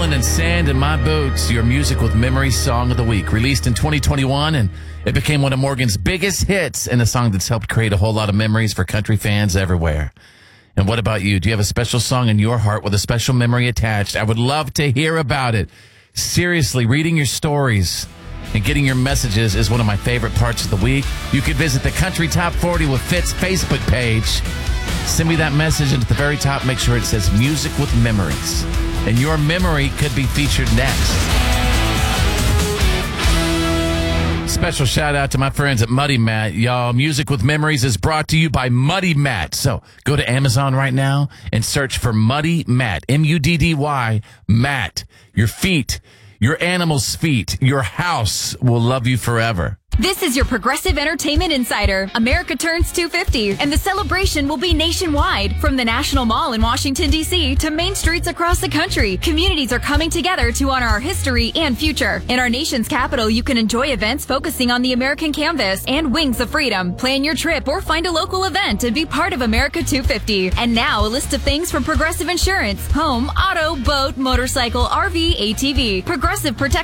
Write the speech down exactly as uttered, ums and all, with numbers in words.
Rolling in Sand in My Boots, your Music with Memories song of the week. Released in twenty twenty-one, and it became one of Morgan's biggest hits and a song that's helped create a whole lot of memories for country fans everywhere. And what about you? Do you have a special song in your heart with a special memory attached? I would love to hear about it. Seriously, reading your stories and getting your messages is one of my favorite parts of the week. You could visit the Country Top forty with Fitz Facebook page. Send me that message, and at the very top, make sure it says Music with Memories. And your memory could be featured next. Special shout out to my friends at Muddy Mat. Y'all, Music with Memories is brought to you by Muddy Mat. So go to Amazon right now and search for Muddy Mat. M U D D Y, Mat. Your feet, your animal's feet, your house will love you forever. This is your Progressive Entertainment Insider. America turns two fifty, and the celebration will be nationwide. From the National Mall in Washington, D C to main streets across the country, communities are coming together to honor our history and future. In our nation's capital, you can enjoy events focusing on the American canvas and Wings of Freedom. Plan your trip or find a local event and be part of America two fifty. And now, a list of things from Progressive Insurance: home, auto, boat, motorcycle, R V, A T V. Progressive protects